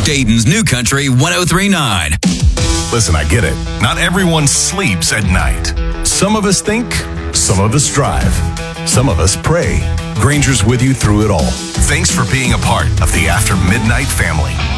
Dayton's New Country 103.9. Listen, I get it. Not everyone sleeps at night. Some of us think, some of us drive, some of us pray. Granger's with you through it all. Thanks for being a part of the After Midnight family.